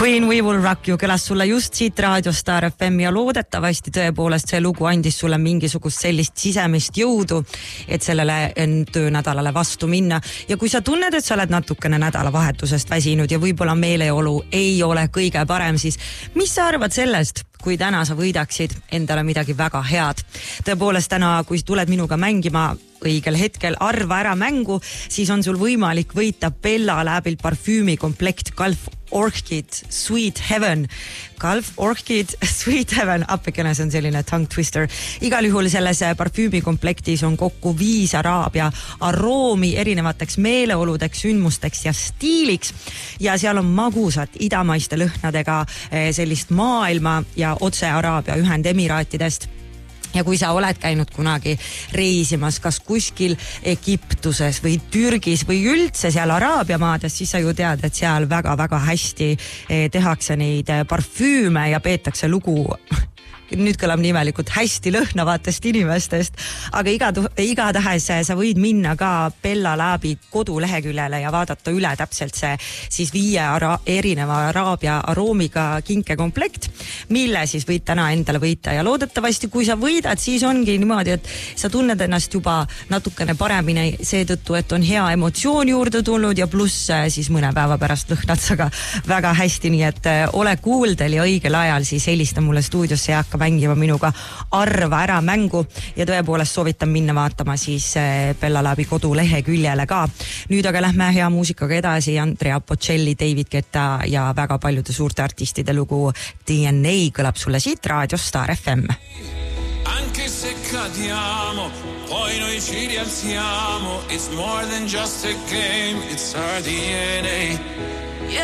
Queen We Will Rock You kõlas sulle just siit Raadio Star FM ja loodetavasti tõepoolest see lugu andis sulle mingisugust sellist sisemist jõudu, et sellele töönädalale vastu minna. Ja kui sa tunned, et sa oled natukene nädalavahetusest väsinud ja võib-olla meeleolu ei ole kõige parem, siis mis sa arvad sellest, kui täna sa võidaksid endale midagi väga head? Tõepoolest täna, kui tuled minuga mängima õigel hetkel arva ära mängu, siis on sul võimalik võita Bella läbil parfüümi komplekt Gulf Orchid Sweet Heaven. Gulf Orchid Sweet Heaven, appekene, see on selline tongue twister. Igal juhul selles parfüümi komplektis on kokku 5 araabia aroomi erinevateks meeleoludeks, sündmusteks ja stiiliks. Ja seal on magusat idamaiste lõhnadega sellist maailma ja otse Araabia Ühendemiraatidest. Ja kui sa oled käinud kunagi reisimas kas kuskil Egiptuses või Türgis või üldse seal Araabia maades, siis sa ju tead, et seal väga-väga hästi tehakse neid parfüüme ja peetakse lugu nüüd kõlab nimelikult hästi lõhnavatest inimestest, aga igatahes sa võid minna ka Bella läbi koduleheküljele ja vaadata üle täpselt see siis 5 erineva araabia aroomiga kinkekomplekt, mille siis võid täna endale võita ja loodetavasti kui sa võidad, siis ongi niimoodi, et sa tunned ennast juba natukene paremini seetõttu, et on hea emotsioon juurde tulnud ja pluss siis mõne päeva pärast lõhnad sa ka väga hästi, nii et ole kuuldel ja õigel ajal siis helista mulle stuudiosse ja hakka mängima minuga arva ära mängu ja tõepoolest soovitan minna vaatama siis Bella läbi koduleheküljele ka. Nüüd aga lähme hea muusikaga edasi, Andrea Bocelli, David Guetta ja väga paljude suurte artistide lugu DNA kõlab sulle siit Raadio Star FM. Anche se cadiamo, poi noi ci rialziamo. It's more than just a game, it's our DNA.